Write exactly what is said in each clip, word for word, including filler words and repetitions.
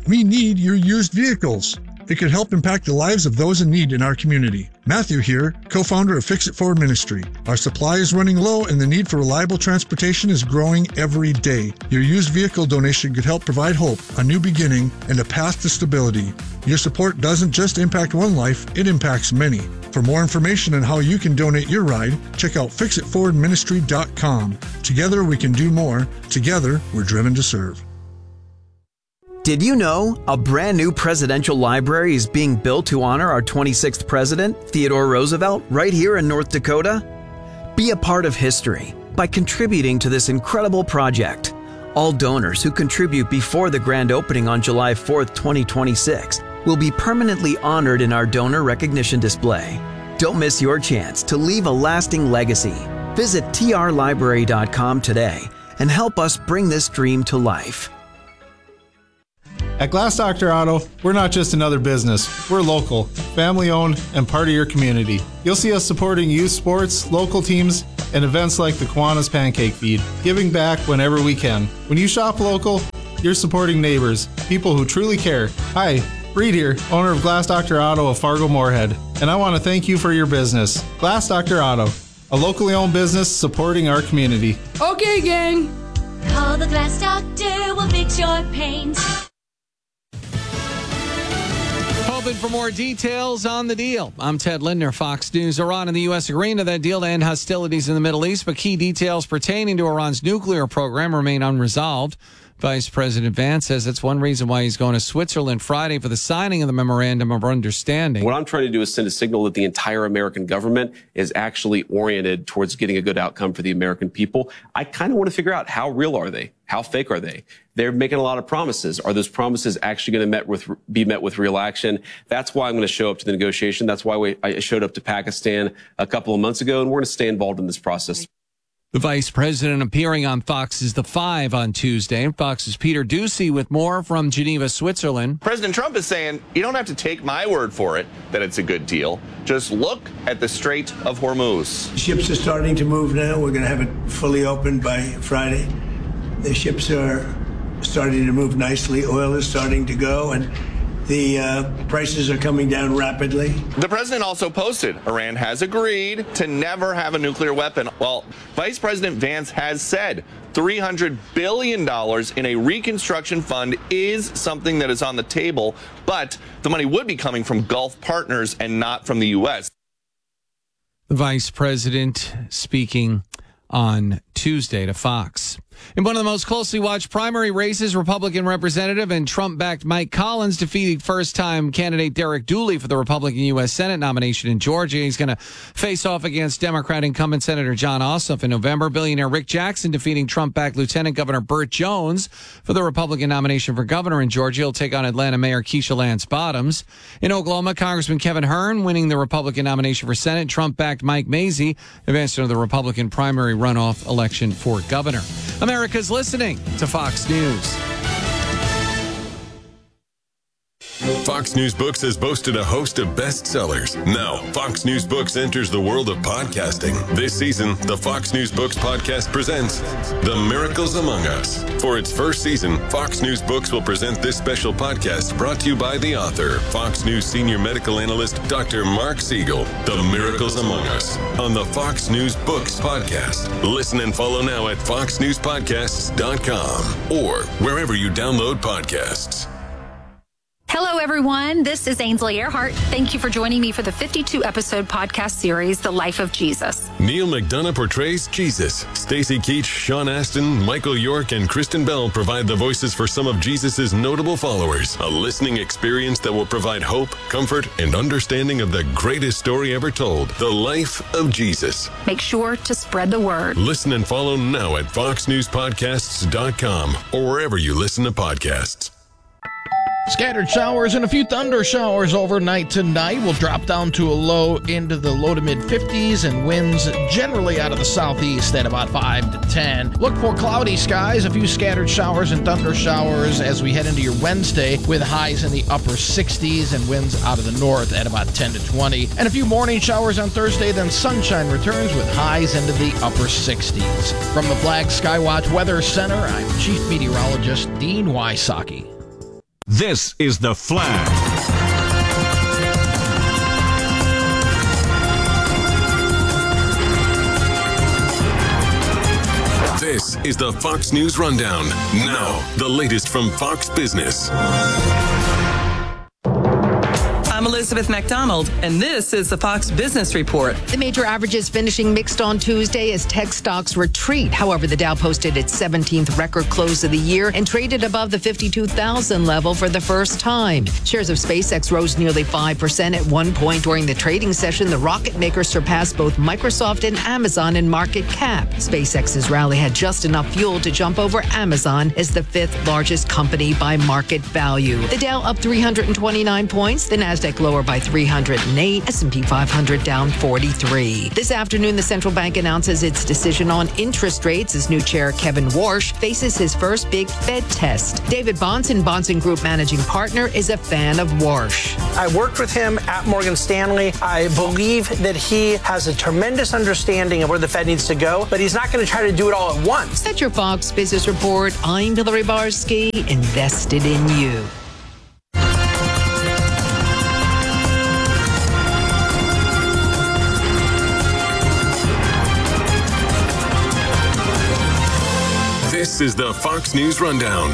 We need your used vehicles. It could help impact the lives of those in need in our community. Matthew here, co-founder of Fix It Forward Ministry. Our supply is running low and the need for reliable transportation is growing every day. Your used vehicle donation could help provide hope, a new beginning, and a path to stability. Your support doesn't just impact one life, it impacts many. For more information on how you can donate your ride, check out fix it forward ministry dot com. Together we can do more. Together we're driven to serve. Did you know a brand new presidential library is being built to honor our twenty-sixth president, Theodore Roosevelt, right here in North Dakota? Be a part of history by contributing to this incredible project. All donors who contribute before the grand opening on July fourth, twenty twenty-six will be permanently honored in our donor recognition display. Don't miss your chance to leave a lasting legacy. Visit T R library dot com today and help us bring this dream to life. At Glass Doctor Auto, we're not just another business. We're local, family-owned, and part of your community. You'll see us supporting youth sports, local teams, and events like the Kiwanis Pancake Feed, giving back whenever we can. When you shop local, you're supporting neighbors, people who truly care. Hi, Reed here, owner of Glass Doctor Auto of Fargo-Moorhead, and I want to thank you for your business. Glass Doctor Auto, a locally owned business supporting our community. Okay, gang. Call the Glass Doctor, we'll fix your paint. Hoping for more details on the deal. I'm Ted Lindner, Fox News. Iran and the U S agreeing to that deal to end hostilities in the Middle East, but key details pertaining to Iran's nuclear program remain unresolved. Vice President Vance says that's one reason why he's going to Switzerland Friday for the signing of the Memorandum of Understanding. What I'm trying to do is send a signal that the entire American government is actually oriented towards getting a good outcome for the American people. I kind of want to figure out, how real are they? How fake are they? They're making a lot of promises. Are those promises actually going to met with, be met with real action? That's why I'm going to show up to the negotiation. That's why we, I showed up to Pakistan a couple of months ago, and we're going to stay involved in this process. The vice president appearing on Fox's The Five on Tuesday. Fox's Peter Ducey with more from Geneva, Switzerland. President Trump is saying, you don't have to take my word for it that it's a good deal. Just look at the Strait of Hormuz. Ships are starting to move now. We're going to have it fully open by Friday. The ships are starting to move nicely. Oil is starting to go, and the uh, prices are coming down rapidly. The president also posted Iran has agreed to never have a nuclear weapon. Well, Vice President Vance has said three hundred billion dollars in a reconstruction fund is something that is on the table, but the money would be coming from Gulf partners and not from the U S. The vice president speaking on Tuesday to Fox. In one of the most closely watched primary races, Republican Representative and Trump-backed Mike Collins defeated first-time candidate Derek Dooley for the Republican U S Senate nomination in Georgia. He's going to face off against Democrat incumbent Senator John Ossoff in November. Billionaire Rick Jackson defeating Trump-backed Lieutenant Governor Burt Jones for the Republican nomination for governor in Georgia. He'll take on Atlanta Mayor Keisha Lance Bottoms. In Oklahoma, Congressman Kevin Hern winning the Republican nomination for Senate. Trump-backed Mike Mazzei advanced into the Republican primary runoff election for governor. America's listening to Fox News. Fox News Books has boasted a host of bestsellers. Now, Fox News Books enters the world of podcasting. This season, the Fox News Books podcast presents The Miracles Among Us. For its first season, Fox News Books will present this special podcast brought to you by the author, Fox News senior medical analyst, Doctor Mark Siegel. The Miracles Among Us on the Fox News Books podcast. Listen and follow now at fox news podcasts dot com or wherever you download podcasts. Hello, everyone. This is Ainsley Earhart. Thank you for joining me for the fifty-two episode podcast series, The Life of Jesus. Neil McDonough portrays Jesus. Stacy Keach, Sean Astin, Michael York, and Kristen Bell provide the voices for some of Jesus's notable followers. A listening experience that will provide hope, comfort, and understanding of the greatest story ever told, the life of Jesus. Make sure to spread the word. Listen and follow now at fox news podcasts dot com or wherever you listen to podcasts. Scattered showers and a few thunder showers overnight tonight will drop down to a low into the low to mid fifties and winds generally out of the southeast at about five to ten. Look for cloudy skies, a few scattered showers and thunder showers as we head into your Wednesday with highs in the upper sixties and winds out of the north at about ten to twenty. And a few morning showers on Thursday, then sunshine returns with highs into the upper sixties. From the Flag Skywatch Weather Center, I'm Chief Meteorologist Dean Wysocki. This is The Flash. This is the Fox News Rundown. Now, the latest from Fox Business. I'm Elizabeth McDonald, and this is the Fox Business Report. The major averages finishing mixed on Tuesday as tech stocks retreat. However, the Dow posted its seventeenth record close of the year and traded above the fifty-two thousand level for the first time. Shares of SpaceX rose nearly five percent at one point during the trading session. The rocket maker surpassed both Microsoft and Amazon in market cap. SpaceX's rally had just enough fuel to jump over Amazon as the fifth largest company by market value. The Dow up three hundred twenty-nine points. The Nasdaq lower by three hundred eight. S and P five hundred down forty-three. This afternoon, the central bank announces its decision on interest rates as new chair Kevin Warsh faces his first big Fed test. David Bonson, Bonson Group managing partner, is a fan of Warsh. I worked with him at Morgan Stanley. I believe that he has a tremendous understanding of where the Fed needs to go, but he's not going to try to do it all at once. That's your Fox Business Report. I'm Hillary Barsky, invested in you. This is the Fox News Rundown.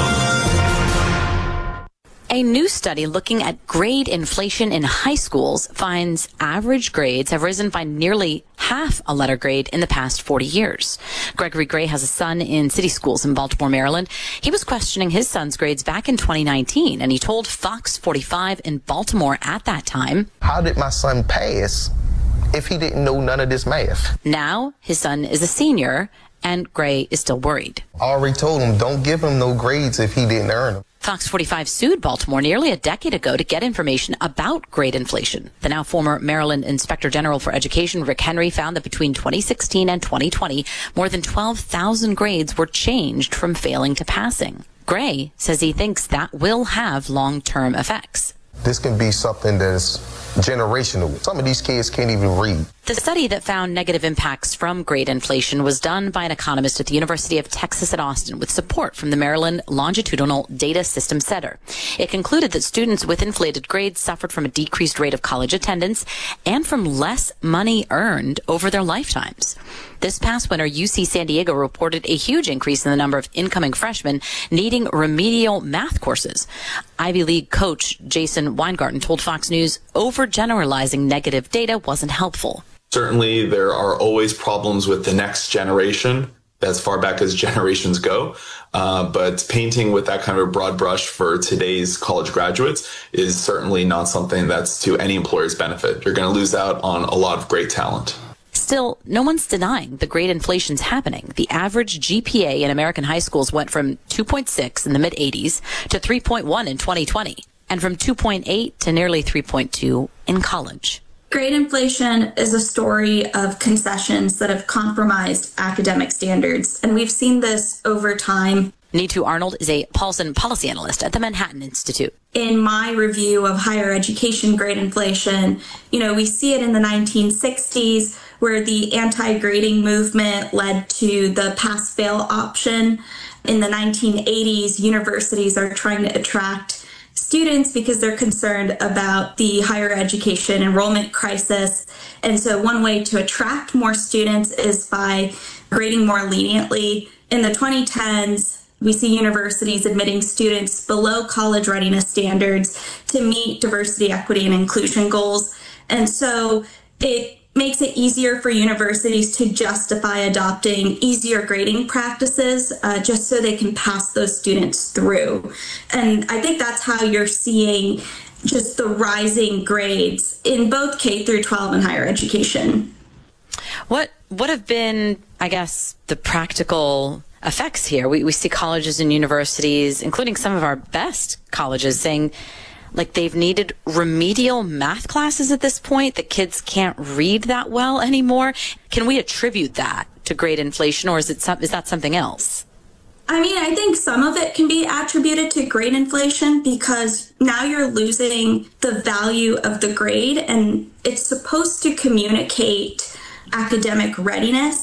Rundown. A new study looking at grade inflation in high schools finds average grades have risen by nearly half a letter grade in the past forty years. Gregory Gray has a son in city schools in Baltimore, Maryland. He was questioning his son's grades back in twenty nineteen, and he told Fox forty-five in Baltimore at that time, "How did my son pass if he didn't know none of this math?" Now his son is a senior, and Gray is still worried. I already told him, don't give him no grades if he didn't earn them. Fox forty-five sued Baltimore nearly a decade ago to get information about grade inflation. The now former Maryland Inspector General for Education, Rick Henry, found that between twenty sixteen and twenty twenty, more than twelve thousand grades were changed from failing to passing. Gray says he thinks that will have long-term effects. This can be something that's generational. Some of these kids can't even read. The study that found negative impacts from grade inflation was done by an economist at the University of Texas at Austin with support from the Maryland Longitudinal Data System Center. It concluded that students with inflated grades suffered from a decreased rate of college attendance and from less money earned over their lifetimes. This past winter, U C San Diego reported a huge increase in the number of incoming freshmen needing remedial math courses. Ivy League coach Jason Weingarten told Fox News overgeneralizing negative data wasn't helpful. Certainly, there are always problems with the next generation, as far back as generations go. Uh, but painting with that kind of a broad brush for today's college graduates is certainly not something that's to any employer's benefit. You're going to lose out on a lot of great talent. Still, no one's denying the grade inflation's happening. The average G P A in American high schools went from two point six in the mid-eighties to three point one in twenty twenty, and from two point eight to nearly three point two in college. Grade inflation is a story of concessions that have compromised academic standards, and we've seen this over time. Neetu Arnold is a Paulson policy analyst at the Manhattan Institute. In my review of higher education grade inflation, you know, we see it in the nineteen sixties where the anti-grading movement led to the pass-fail option. In the nineteen eighties, universities are trying to attract students because they're concerned about the higher education enrollment crisis. And so one way to attract more students is by grading more leniently. In the twenty tens, we see universities admitting students below college readiness standards to meet diversity, equity, and inclusion goals. And so it makes it easier for universities to justify adopting easier grading practices uh, just so they can pass those students through. And I think that's how you're seeing just the rising grades in both K through twelve and higher education. What what have been, I guess, the practical effects here? We, we see colleges and universities, including some of our best colleges, saying like they've needed remedial math classes at this point, that kids can't read that well anymore. Can we attribute that to grade inflation, or is it some, is that something else? I mean, I think some of it can be attributed to grade inflation because now you're losing the value of the grade, and it's supposed to communicate academic readiness,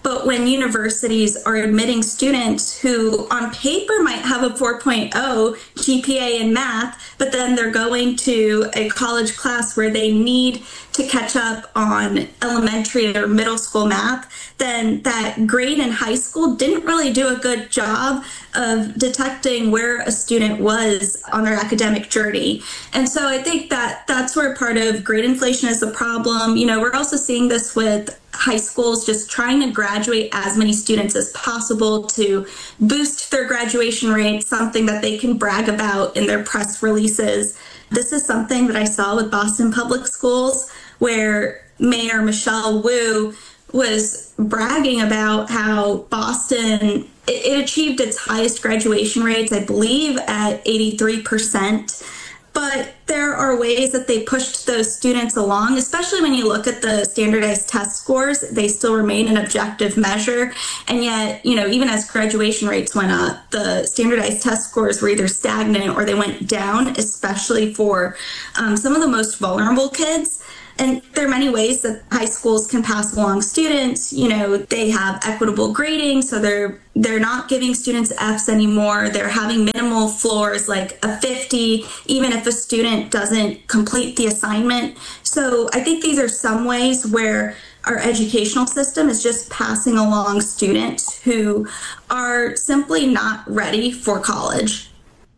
But when universities are admitting students who on paper might have a four point oh G P A in math, but then they're going to a college class where they need to catch up on elementary or middle school math, then that grade in high school didn't really do a good job of detecting where a student was on their academic journey. And so I think that that's where part of grade inflation is a problem. You know, we're also seeing this with high schools just trying to graduate as many students as possible to boost their graduation rate, something that they can brag about in their press releases. This is something that I saw with Boston Public Schools, where Mayor Michelle Wu was bragging about how Boston, it, it achieved its highest graduation rates, I believe, at eighty-three percent. But there are ways that they pushed those students along, especially when you look at the standardized test scores. They still remain an objective measure. And yet, you know, even as graduation rates went up, the standardized test scores were either stagnant or they went down, especially for um, some of the most vulnerable kids. And there are many ways that high schools can pass along students. You know, they have equitable grading, so they're they're not giving students Fs anymore. They're having minimal floors like a fifty, even if a student doesn't complete the assignment. So I think these are some ways where our educational system is just passing along students who are simply not ready for college.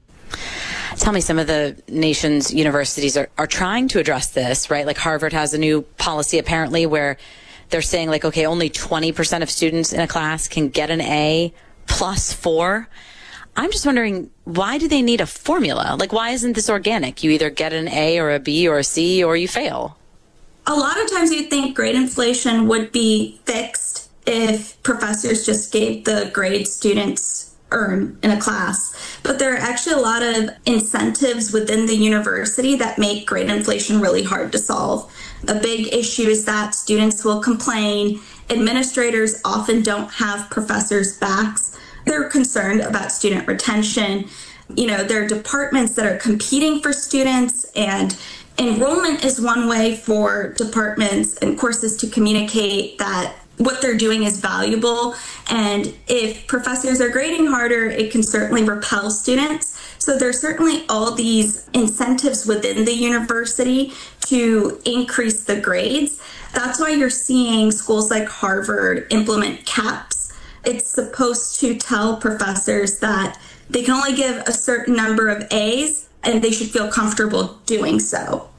Tell me, some of the nation's universities are, are trying to address this, right? Like Harvard has a new policy apparently where they're saying like, okay, only twenty percent of students in a class can get an A plus four. I'm just wondering, why do they need a formula? Like, why isn't this organic? You either get an A or a B or a C or you fail. A lot of times you'd think grade inflation would be fixed if professors just gave the grades students earn in a class. But there are actually a lot of incentives within the university that make grade inflation really hard to solve. A big issue is that students will complain. Administrators often don't have professors' backs. They're concerned about student retention. You know, there are departments that are competing for students, and enrollment is one way for departments and courses to communicate that what they're doing is valuable. And if professors are grading harder, it can certainly repel students. So there's certainly all these incentives within the university to increase the grades. That's why you're seeing schools like Harvard implement caps. It's supposed to tell professors that they can only give a certain number of A's and they should feel comfortable doing so.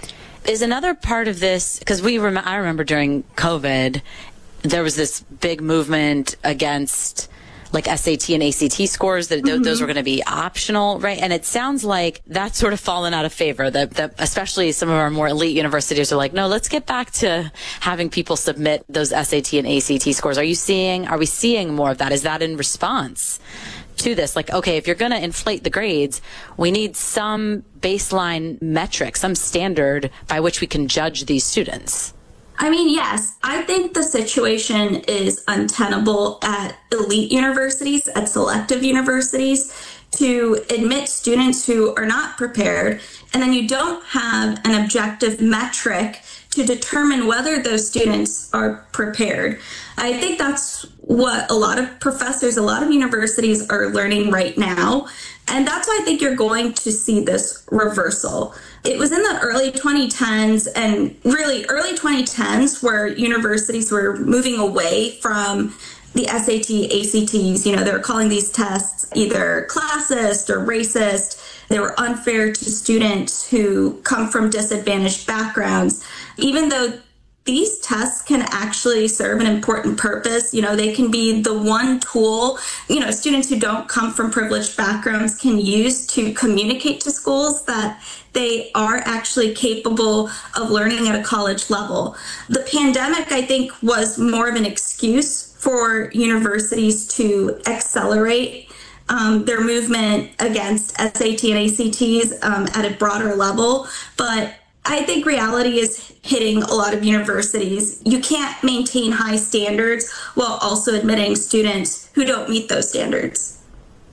Is another part of this, because we rem- I remember during COVID, there was this big movement against like S A T and A C T scores, that th- mm-hmm. those were going to be optional, right? And it sounds like that's sort of fallen out of favor, that, that especially some of our more elite universities are like, no, let's get back to having people submit those S A T and A C T scores. Are you seeing, are we seeing more of that? Is that in response to this? Like, okay, if you're going to inflate the grades, we need some baseline metric, some standard by which we can judge these students. I mean, yes, I think the situation is untenable at elite universities, at selective universities, to admit students who are not prepared, and then you don't have an objective metric to determine whether those students are prepared. I think that's what a lot of professors, a lot of universities are learning right now. And that's why I think you're going to see this reversal. It was in the early twenty tens and really early twenty tens where universities were moving away from the S A T, A C Ts. You know, they were calling these tests either classist or racist. They were unfair to students who come from disadvantaged backgrounds, even though these tests can actually serve an important purpose. You know, they can be the one tool, you know, students who don't come from privileged backgrounds can use to communicate to schools that they are actually capable of learning at a college level. The pandemic, I think, was more of an excuse for universities to accelerate um, their movement against S A T and A C Ts um, at a broader level. But I think reality is hitting a lot of universities. You can't maintain high standards while also admitting students who don't meet those standards.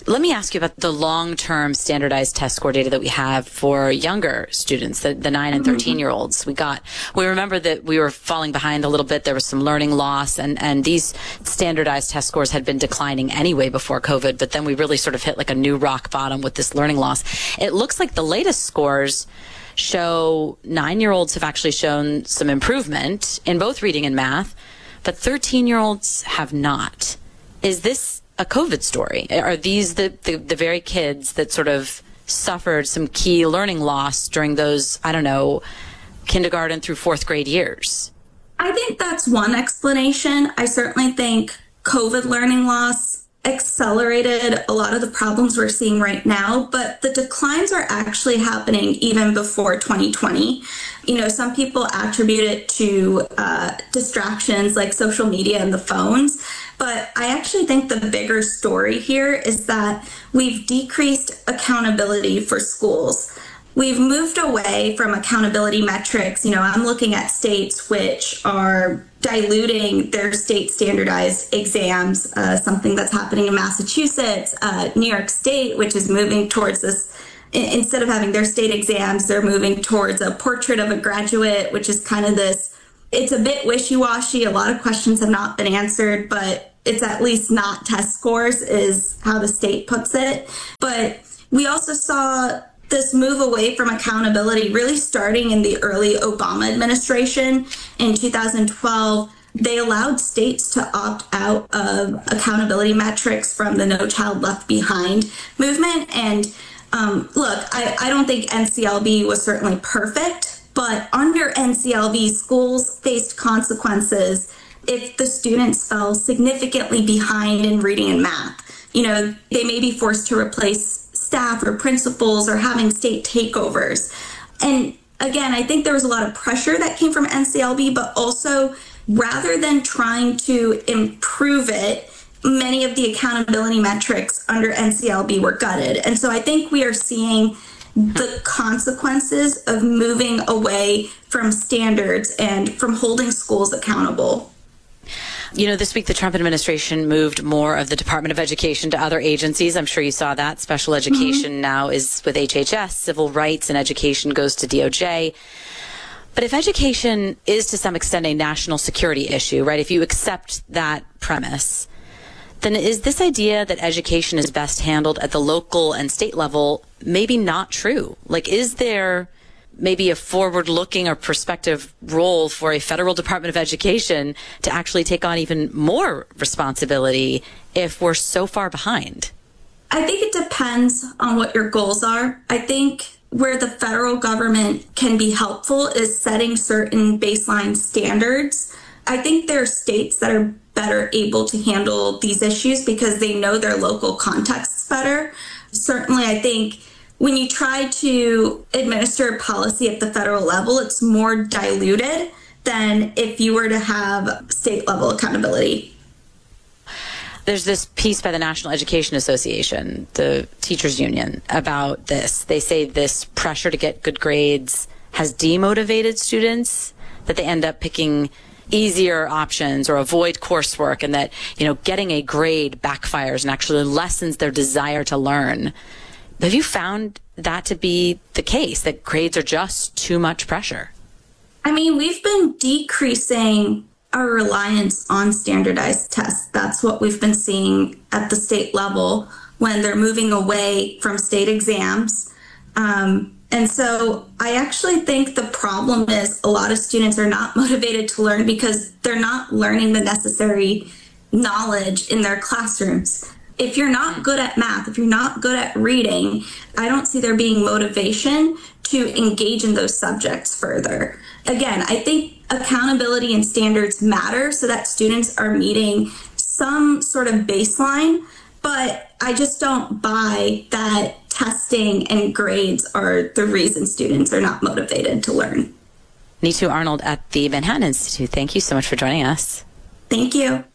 Let me ask you about the long-term standardized test score data that we have for younger students, the, the nine and thirteen-year-olds. We got, we remember that we were falling behind a little bit. There was some learning loss, and, and these standardized test scores had been declining anyway before COVID, but then we really sort of hit like a new rock bottom with this learning loss. It looks like the latest scores show nine-year-olds have actually shown some improvement in both reading and math, but thirteen-year-olds have not. Is this a COVID story? Are these the, the, the very kids that sort of suffered some key learning loss during those, I don't know, kindergarten through fourth grade years? I think that's one explanation. I certainly think COVID learning loss accelerated a lot of the problems we're seeing right now, but the declines are actually happening even before twenty twenty. You know, some people attribute it to uh, distractions like social media and the phones, but I actually think the bigger story here is that we've decreased accountability for schools. We've moved away from accountability metrics. You know, I'm looking at states which are diluting their state standardized exams, uh, something that's happening in Massachusetts, uh, New York State, which is moving towards this. Instead of having their state exams, they're moving towards a portrait of a graduate, which is kind of this, it's a bit wishy-washy. A lot of questions have not been answered, but it's at least not test scores is how the state puts it. But we also saw this move away from accountability really starting in the early Obama administration. In two thousand twelve, they allowed states to opt out of accountability metrics from the No Child Left Behind movement. And um, look, I, I don't think N C L B was certainly perfect, but under N C L B, schools faced consequences if the students fell significantly behind in reading and math. You know, they may be forced to replace staff or principals or having state takeovers. And again, I think there was a lot of pressure that came from N C L B, but also rather than trying to improve it, many of the accountability metrics under N C L B were gutted. And so I think we are seeing the consequences of moving away from standards and from holding schools accountable. You know, this week the Trump administration moved more of the Department of Education to other agencies. I'm sure you saw that. Special education mm-hmm. now is with H H S. Civil rights and education goes to D O J. But if education is to some extent a national security issue, right, if you accept that premise, then is this idea that education is best handled at the local and state level maybe not true? Like, is there maybe a forward-looking or prospective role for a federal Department of Education to actually take on even more responsibility if we're so far behind? I think it depends on what your goals are. I think where the federal government can be helpful is setting certain baseline standards. I think there are states that are better able to handle these issues because they know their local contexts better. Certainly, I think when you try to administer policy at the federal level, it's more diluted than if you were to have state level accountability. There's this piece by the National Education Association, the teachers union, about this. They say this pressure to get good grades has demotivated students, that they end up picking easier options or avoid coursework, and that, you know, getting a grade backfires and actually lessens their desire to learn. Have you found that to be the case, that grades are just too much pressure? I mean, we've been decreasing our reliance on standardized tests. That's what we've been seeing at the state level when they're moving away from state exams. Um, and so I actually think the problem is a lot of students are not motivated to learn because they're not learning the necessary knowledge in their classrooms. If you're not good at math, if you're not good at reading, I don't see there being motivation to engage in those subjects further. Again, I think accountability and standards matter so that students are meeting some sort of baseline, but I just don't buy that testing and grades are the reason students are not motivated to learn. Neetu Arnold at the Manhattan Institute, thank you so much for joining us. Thank you.